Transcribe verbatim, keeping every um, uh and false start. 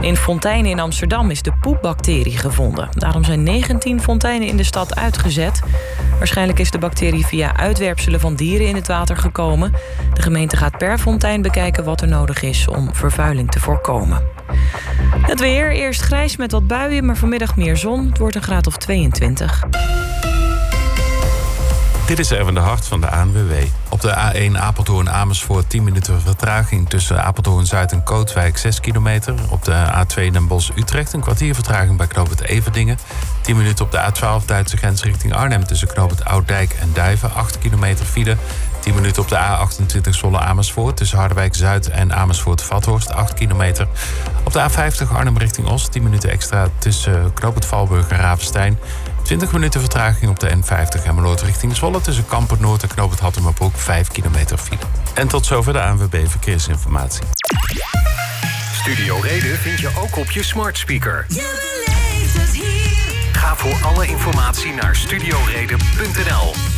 In fonteinen in Amsterdam is de poepbacterie gevonden. Daarom zijn negentien fonteinen in de stad uitgezet. Waarschijnlijk is de bacterie via uitwerpselen van dieren in het water gekomen. De gemeente gaat per fontein bekijken wat er nodig is om vervuiling te voorkomen. Het weer, eerst grijs met wat buien, maar vanmiddag meer zon. Het wordt een graad of tweeëntwintig. Dit is Erwin de Hart van de A N W B. Op de A één Apeldoorn-Amersfoort tien minuten vertraging tussen Apeldoorn-Zuid en Kootwijk zes kilometer. Op de A twee Den Bosch-Utrecht een kwartier vertraging bij knooppunt Everdingen. tien minuten op de A twaalf Duitse grens richting Arnhem tussen knooppunt Ouddijk en Duiven. acht kilometer file. tien minuten op de A achtentwintig Zwolle-Amersfoort tussen Harderwijk-Zuid en Amersfoort-Vathorst. acht kilometer. Op de A vijftig Arnhem richting Os. tien minuten extra tussen knooppunt Valburg en Ravenstein. twintig minuten vertraging op de N vijftig Emmeloord richting Zwolle tussen Kampen-Noord en knooppunt Hattemerbroek. vijf kilometer file. En tot zover de A N W B Verkeersinformatie. Studio Reden vind je ook op je smart speaker. Je beleeft het hier. Ga voor alle informatie naar studio reden punt n l.